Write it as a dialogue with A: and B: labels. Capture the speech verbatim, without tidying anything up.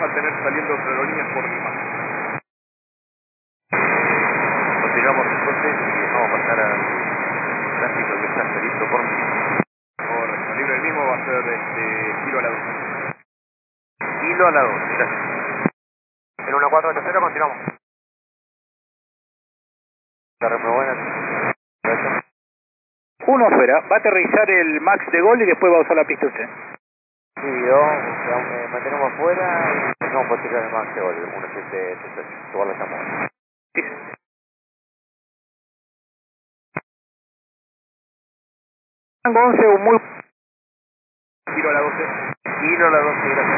A: a tener saliendo otra aerolínea por Lima.
B: Continuamos entonces y vamos a pasar al tráfico que está previsto por mí.
A: Correcto, libre el mismo va a ser este, kilo a la doce.
B: Kilo a la doce, gracias.
C: En uno cuatro ocho cero continuamos.
B: Carrera buena. Gracias.
D: Uno afuera, va a aterrizar el Max de Gol y después va a usar la pista usted.
B: Sí, yo, me mantenemos afuera y no puedo tirar el Max de Gol, uno siete siete, igual lo estamos.
D: Tango once, un muy...
A: Kilo a la doce.
B: Kilo a la doce, gracias.